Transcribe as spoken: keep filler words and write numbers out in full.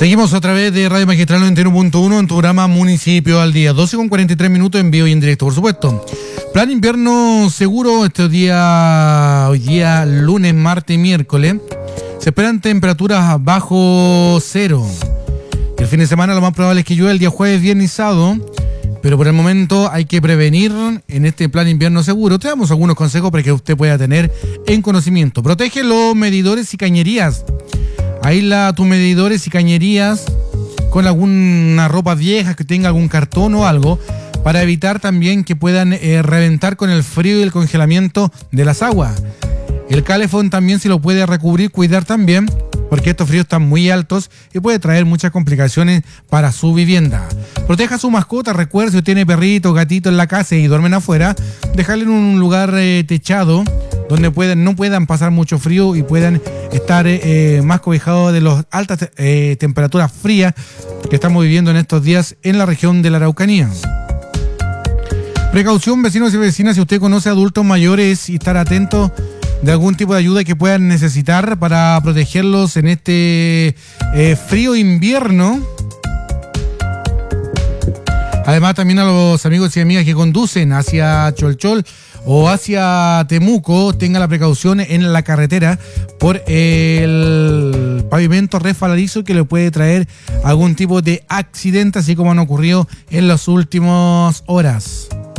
Seguimos a través de Radio Magistral noventa y uno punto uno en tu programa Municipio al Día. doce con cuarenta y tres minutos en vivo y en directo, por supuesto. Plan invierno seguro este día, hoy día lunes, martes y miércoles. Se esperan temperaturas bajo cero. El fin de semana lo más probable es que llueva el día jueves, viernes y sábado. Pero por el momento hay que prevenir en este plan invierno seguro. Te damos algunos consejos para que usted pueda tener en conocimiento. Protege los medidores y cañerías. Aísla tus medidores y cañerías con alguna ropa vieja que tenga algún cartón o algo para evitar también que puedan eh, reventar con el frío y el congelamiento de las aguas. El calefón también se lo puede recubrir, cuidar también, porque estos fríos están muy altos y puede traer muchas complicaciones para su vivienda. Proteja a su mascota. Recuerde, si usted tiene perrito, gatito en la casa y duermen afuera, dejarle en un lugar eh, techado donde puedan, no puedan pasar mucho frío y puedan estar eh, más cobijados de las altas eh, temperaturas frías que estamos viviendo en estos días en la región de la Araucanía. Precaución, vecinos y vecinas, si usted conoce a adultos mayores, y estar atento de algún tipo de ayuda que puedan necesitar para protegerlos en este eh, frío invierno. Además, también a los amigos y amigas que conducen hacia Cholchol o hacia Temuco, tengan la precaución en la carretera por el pavimento resbaladizo que le puede traer algún tipo de accidente, así como han ocurrido en las últimas horas.